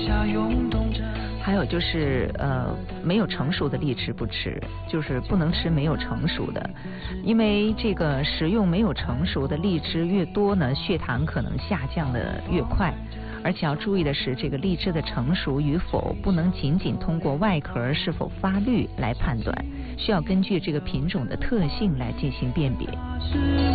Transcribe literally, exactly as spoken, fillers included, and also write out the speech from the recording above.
还有就是呃，没有成熟的荔枝不吃，就是不能吃没有成熟的，因为这个食用没有成熟的荔枝越多呢，血糖可能下降的越快。而且要注意的是，这个荔枝的成熟与否不能仅仅通过外壳是否发绿来判断，需要根据这个品种的特性来进行辨别。